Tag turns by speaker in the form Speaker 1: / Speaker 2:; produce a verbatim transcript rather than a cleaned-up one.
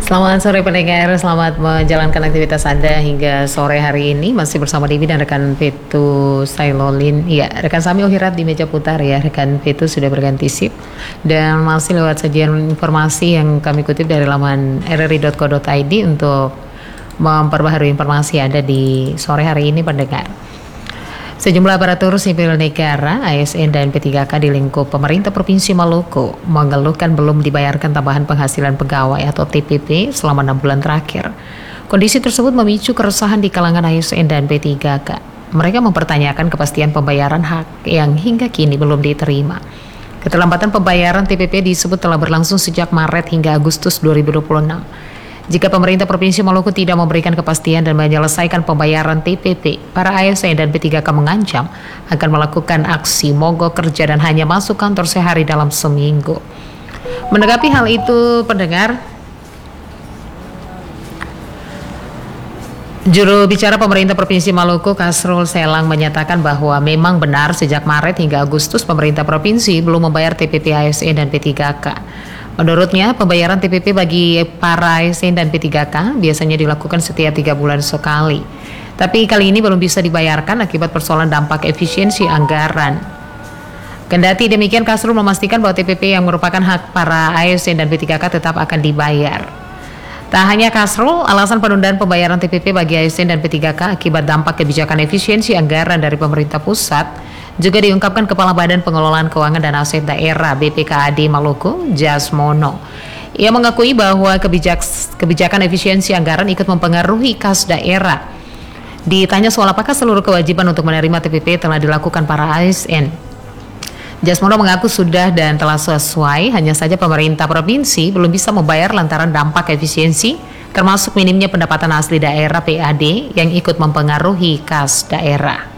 Speaker 1: Selamat sore pendengar, selamat menjalankan aktivitas Anda hingga sore hari ini. Masih bersama Dewi dan rekan Petu Sailolin. Ya, rekan Sami Ohirat di meja putar ya, rekan Petu sudah berganti sip. Dan masih lewat sajian informasi yang kami kutip dari laman r r i dot co dot i d untuk memperbaharui informasi ada di sore hari ini pendengar. Sejumlah aparatur sipil negara, A S N dan P tiga K di lingkup pemerintah Provinsi Maluku mengeluhkan belum dibayarkan tambahan penghasilan pegawai atau T P P selama enam bulan terakhir. Kondisi tersebut memicu keresahan di kalangan A S N dan P tiga K. Mereka mempertanyakan kepastian pembayaran hak yang hingga kini belum diterima. Keterlambatan pembayaran T P P disebut telah berlangsung sejak Maret hingga Agustus dua ribu dua puluh enam. Jika pemerintah Provinsi Maluku tidak memberikan kepastian dan menyelesaikan pembayaran T P P, para A S N dan P tiga K mengancam akan melakukan aksi mogok kerja dan hanya masuk kantor sehari dalam seminggu. Menanggapi hal itu, pendengar, juru bicara pemerintah Provinsi Maluku, Kasrul Selang, menyatakan bahwa memang benar sejak Maret hingga Agustus pemerintah provinsi belum membayar T P P A S N dan P tiga K. Menurutnya, pembayaran T P P bagi para A S N dan P tiga K biasanya dilakukan setiap tiga bulan sekali. Tapi kali ini belum bisa dibayarkan akibat persoalan dampak efisiensi anggaran. Kendati demikian, Kasrul memastikan bahwa T P P yang merupakan hak para A S N dan P tiga K tetap akan dibayar. Tak hanya Kasrul, alasan penundaan pembayaran T P P bagi A S N dan P tiga K akibat dampak kebijakan efisiensi anggaran dari pemerintah pusat juga diungkapkan Kepala Badan Pengelolaan Keuangan dan Aset Daerah B P K A D Maluku, Jasmono. Ia mengakui bahwa kebijak, kebijakan efisiensi anggaran ikut mempengaruhi kas daerah. Ditanya soal apakah seluruh kewajiban untuk menerima T P P telah dilakukan para A S N, Jasmono mengaku sudah dan telah sesuai, hanya saja pemerintah provinsi belum bisa membayar lantaran dampak efisiensi, termasuk minimnya pendapatan asli daerah P A D yang ikut mempengaruhi kas daerah.